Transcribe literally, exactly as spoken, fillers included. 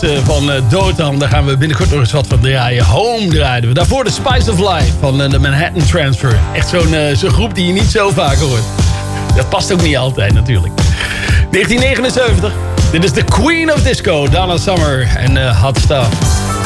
van uh, Dotan. Daar gaan we binnenkort nog eens wat van draaien. Home draaiden we. Daarvoor de Spice of Life van uh, de Manhattan Transfer. Echt zo'n uh, zo'n groep die je niet zo vaak hoort. Dat past ook niet altijd natuurlijk. negentien negenenzeventig. Dit is de Queen of Disco, Donna Summer en uh, Hot Stuff.